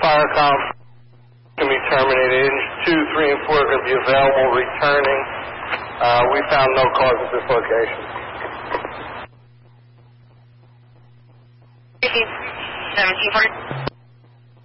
fire conference can be terminated. Engines 2, 3, and 4 are going to be available returning. We found no cause at this location. 1740.